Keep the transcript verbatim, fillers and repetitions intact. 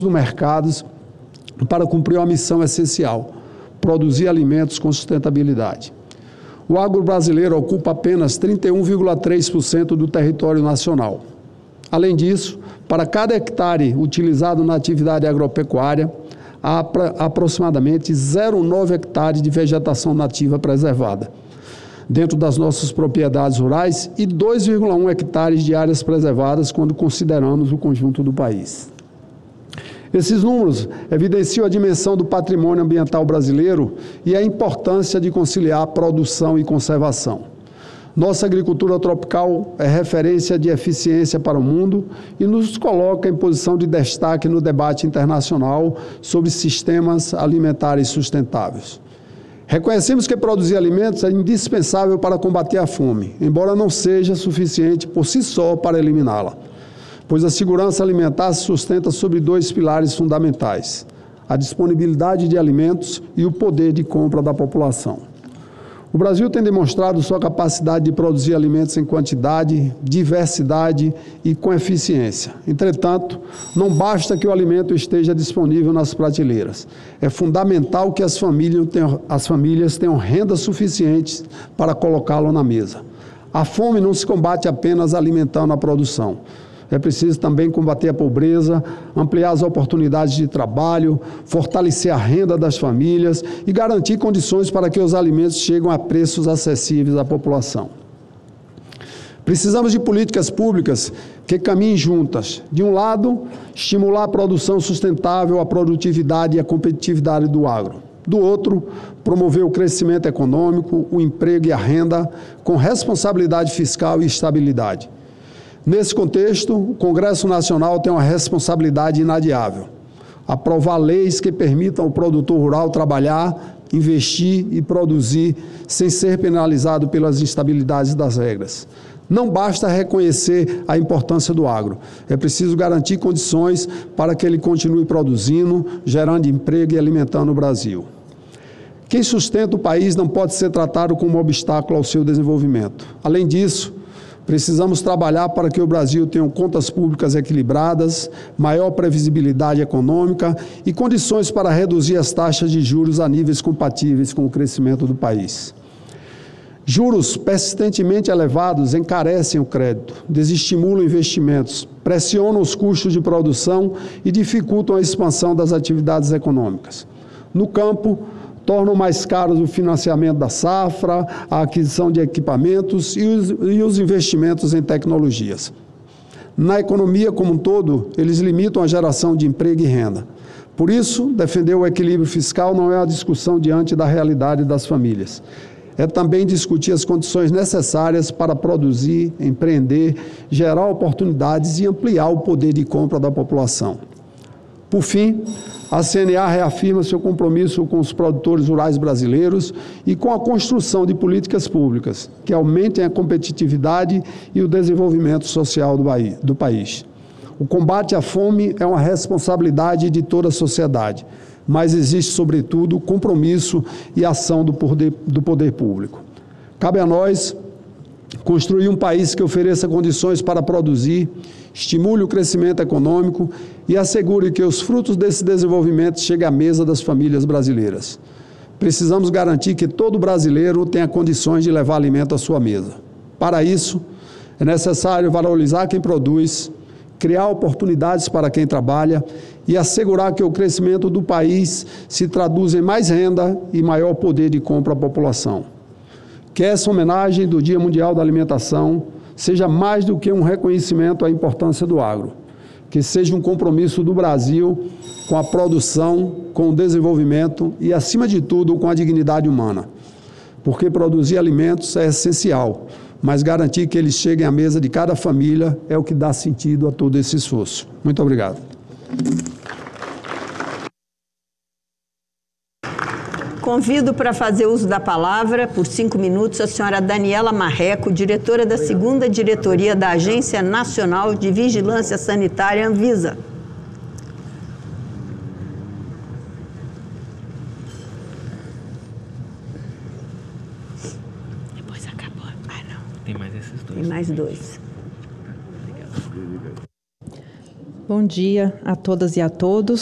mercados para cumprir uma missão essencial: produzir alimentos com sustentabilidade. O agro brasileiro ocupa apenas trinta e um vírgula três por cento do território nacional. Além disso, para cada hectare utilizado na atividade agropecuária, há aproximadamente zero vírgula nove hectares de vegetação nativa preservada dentro das nossas propriedades rurais e dois vírgula um hectares de áreas preservadas quando consideramos o conjunto do país. Esses números evidenciam a dimensão do patrimônio ambiental brasileiro e a importância de conciliar produção e conservação. Nossa agricultura tropical é referência de eficiência para o mundo e nos coloca em posição de destaque no debate internacional sobre sistemas alimentares sustentáveis. Reconhecemos que produzir alimentos é indispensável para combater a fome, embora não seja suficiente por si só para eliminá-la, pois a segurança alimentar se sustenta sobre dois pilares fundamentais: a disponibilidade de alimentos e o poder de compra da população. O Brasil tem demonstrado sua capacidade de produzir alimentos em quantidade, diversidade e com eficiência. Entretanto, não basta que o alimento esteja disponível nas prateleiras. É fundamental que as famílias tenham, as famílias tenham renda suficiente para colocá-lo na mesa. A fome não se combate apenas alimentando a produção. É preciso também combater a pobreza, ampliar as oportunidades de trabalho, fortalecer a renda das famílias e garantir condições para que os alimentos cheguem a preços acessíveis à população. Precisamos de políticas públicas que caminhem juntas. De um lado, estimular a produção sustentável, a produtividade e a competitividade do agro. Do outro, promover o crescimento econômico, o emprego e a renda com responsabilidade fiscal e estabilidade. Nesse contexto, o Congresso Nacional tem uma responsabilidade inadiável: aprovar leis que permitam ao produtor rural trabalhar, investir e produzir sem ser penalizado pelas instabilidades das regras. Não basta reconhecer a importância do agro, é preciso garantir condições para que ele continue produzindo, gerando emprego e alimentando o Brasil. Quem sustenta o país não pode ser tratado como um obstáculo ao seu desenvolvimento. Além disso, precisamos trabalhar para que o Brasil tenha contas públicas equilibradas, maior previsibilidade econômica e condições para reduzir as taxas de juros a níveis compatíveis com o crescimento do país. Juros persistentemente elevados encarecem o crédito, desestimulam investimentos, pressionam os custos de produção e dificultam a expansão das atividades econômicas. No campo, tornam mais caros o financiamento da safra, a aquisição de equipamentos e os, e os investimentos em tecnologias. Na economia como um todo, eles limitam a geração de emprego e renda. Por isso, defender o equilíbrio fiscal não é uma discussão diante da realidade das famílias. É também discutir as condições necessárias para produzir, empreender, gerar oportunidades e ampliar o poder de compra da população. Por fim, a C N A reafirma seu compromisso com os produtores rurais brasileiros e com a construção de políticas públicas que aumentem a competitividade e o desenvolvimento social do país. O combate à fome é uma responsabilidade de toda a sociedade, mas existe, sobretudo, compromisso e ação do poder, do poder público. Cabe a nós construir um país que ofereça condições para produzir, estimule o crescimento econômico e assegure que os frutos desse desenvolvimento cheguem à mesa das famílias brasileiras. Precisamos garantir que todo brasileiro tenha condições de levar alimento à sua mesa. Para isso, é necessário valorizar quem produz, criar oportunidades para quem trabalha e assegurar que o crescimento do país se traduz em mais renda e maior poder de compra à população. Que essa homenagem do Dia Mundial da Alimentação seja mais do que um reconhecimento à importância do agro, que seja um compromisso do Brasil com a produção, com o desenvolvimento e, acima de tudo, com a dignidade humana. Porque produzir alimentos é essencial, mas garantir que eles cheguem à mesa de cada família é o que dá sentido a todo esse esforço. Muito obrigado. Convido para fazer uso da palavra, por cinco minutos, a senhora Daniela Marreco, diretora da segunda Diretoria da Agência Nacional de Vigilância Sanitária, Anvisa. Depois acabou. Ah, não. Tem mais esses dois. Tem mais dois. Bom dia a todas e a todos.